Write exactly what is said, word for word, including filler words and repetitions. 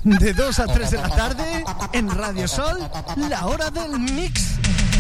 De dos a tres de la tarde, en Radio Sol, la hora del mix.